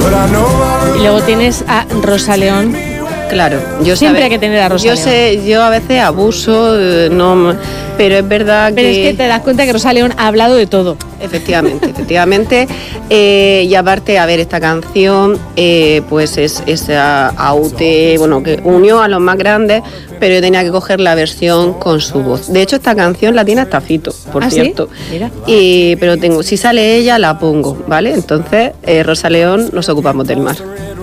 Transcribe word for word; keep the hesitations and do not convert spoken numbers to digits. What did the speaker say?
Y luego tienes a Rosa León. Claro, yo siempre sabe, hay que tener a Rosa yo León. sé, yo a veces abuso, eh, no, pero es verdad pero que... Pero es que te das cuenta que Rosa León ha hablado de todo. Efectivamente, efectivamente. Eh, y aparte, a ver, esta canción, eh, pues es esa Aute, bueno, que unió a los más grandes, pero yo tenía que coger la versión con su voz. De hecho, esta canción la tiene hasta Fito, por ¿Ah, cierto. ¿sí? Mira. Y, pero tengo, si sale ella, la pongo, ¿vale? Entonces, eh, Rosa León, nos ocupamos del mar.